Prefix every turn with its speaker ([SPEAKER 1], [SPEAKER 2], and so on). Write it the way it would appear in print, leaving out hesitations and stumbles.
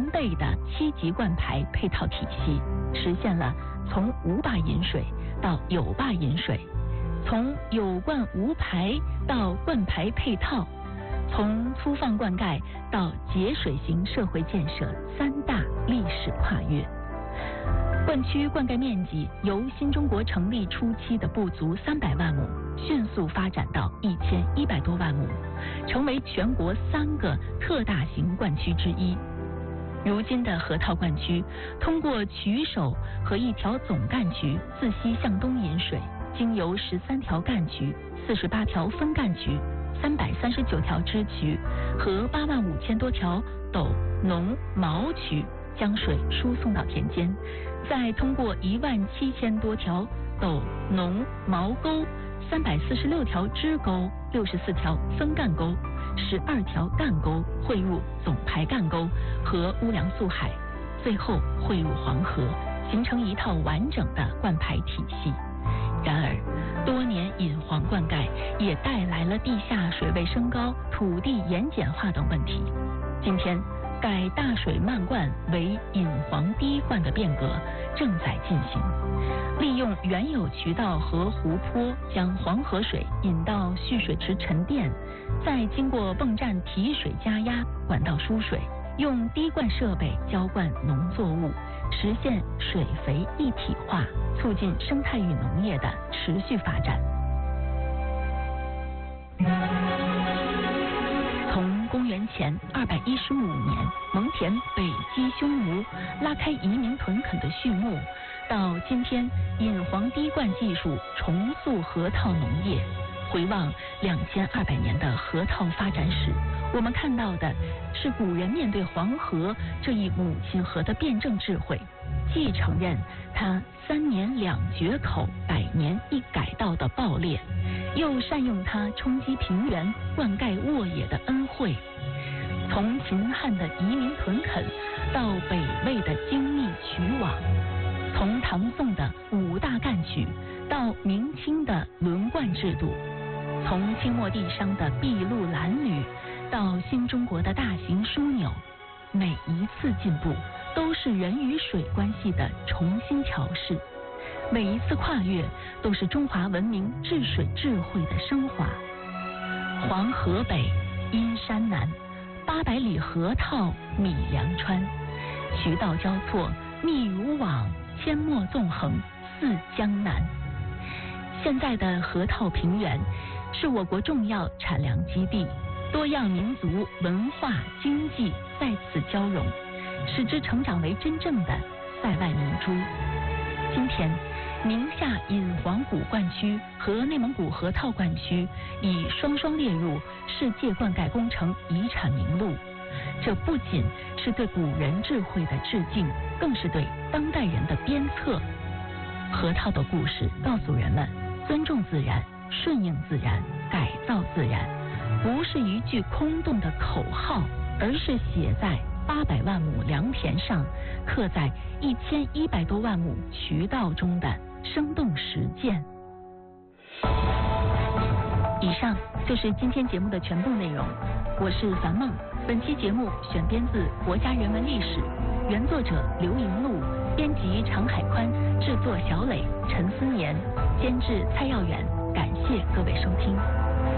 [SPEAKER 1] 倍的7级灌排配套体系，实现了从无坝引水到有坝引水，从有灌无排到灌排配套，从粗放灌溉到节水型社会建设3大历史跨越。灌区灌溉面积由新中国成立初期的不足300万亩，迅速发展到1100多万亩，成为全国3个特大型灌区之一。如今的河套灌区，通过渠首和1条总干渠自西向东引水，经由13条干渠、48条分干渠、339条支渠和85000多条斗、农、毛渠，将水输送到田间，再通过17000多条斗、农、毛沟、346条支沟、64条分干沟、12条干沟汇入总排干沟和乌梁素海，最后汇入黄河，形成一套完整的灌排体系。然而，多年引黄灌溉也带来了地下水位升高、土地盐碱化等问题。今天，改大水漫灌为引黄滴灌的变革正在进行，利用原有渠道和湖泊，将黄河水引到蓄水池沉淀，再经过泵站提水加压管道输水，用滴灌设备浇灌农作物，实现水肥一体化，促进生态与农业的持续发展。从公元前215年蒙恬北击匈奴，拉开移民屯垦的序幕，到今天引黄滴灌技术重塑河套农业，回望2200年的河套发展史，我们看到的是古人面对黄河这一母亲河的辩证智慧，既承认它3年2决口、100年1改道的暴烈，又善用它冲击平原、灌溉沃野的恩惠。从秦汉的移民屯垦到北魏的精密渠网，从唐宋的5大干渠到明清的轮灌制度，从清末地商的筚路蓝缕到新中国的大型枢纽，每一次进步都是人与水关系的重新调试，每一次跨越都是中华文明治水智慧的升华。黄河北，阴山南，800里河套米粮川，渠道交错，密如网，阡陌纵横，似江南。现在的河套平原是我国重要产粮基地，多样民族文化经济在此交融，使之成长为真正的塞外明珠。今天，宁夏引黄古灌区和内蒙古河套灌区已双双列入世界灌溉工程遗产名录。这不仅是对古人智慧的致敬，更是对当代人的鞭策。河套的故事告诉人们，尊重自然、顺应自然、改造自然，不是一句空洞的口号，而是写在800万亩良田上，刻在1100多万亩渠道中的生动实践。以上就是今天节目的全部内容，我是樊梦。本期节目选编自《国家人文历史》，原作者刘莹璐，编辑常海宽，制作小磊、陈思年，监制蔡耀远。感谢各位收听。